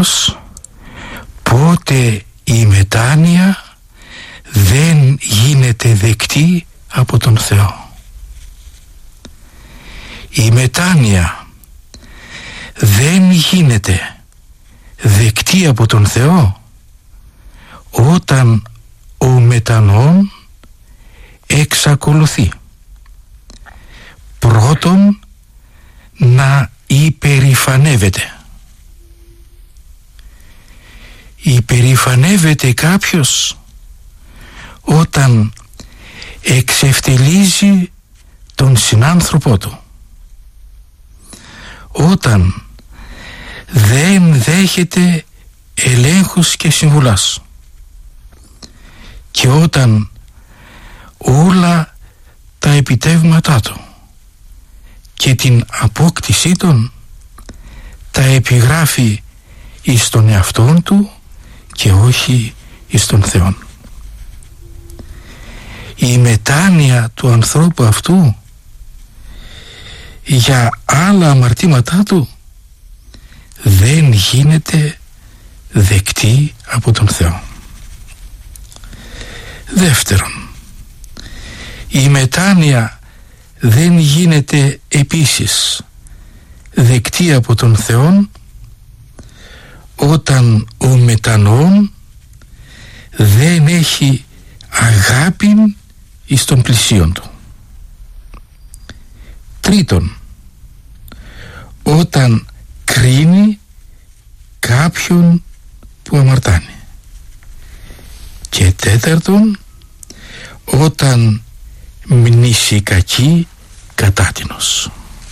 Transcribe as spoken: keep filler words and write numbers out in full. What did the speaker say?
όμως πότε η μετάνοια δεν γίνεται δεκτή από τον Θεό. Η μετάνοια δεν γίνεται δεκτή από τον Θεό όταν ο μετανοών εξακολουθεί πρώτον να υπερηφανεύεται. Υπερηφανεύεται κάποιος όταν εξευτελίζει τον συνάνθρωπό του, όταν δεν δέχεται ελέγχους και συμβουλάς και όταν όλα τα επιτεύγματά του και την απόκτησή των τα επιγράφει εις τον εαυτόν του και όχι εις τον Θεόν. Η μετάνοια του ανθρώπου αυτού για άλλα αμαρτήματά του δεν γίνεται δεκτή από τον Θεό. Δεύτερον, η μετάνοια δεν γίνεται επίσης δεκτή από τον Θεό όταν ο μετανοών δεν έχει αγάπη εις τον πλησίον του. Τρίτον, όταν κρίνει κάποιον που αμαρτάνει. Και τέταρτον, όταν μνησικακεί κατάτινος.